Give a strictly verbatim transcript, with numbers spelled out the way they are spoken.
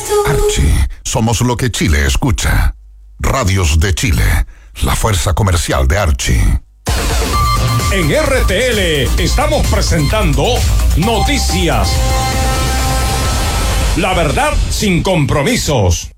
Archie, somos lo que Chile escucha. Radios de Chile, la fuerza comercial de Archie. En R T L estamos presentando Noticias. La verdad sin compromisos.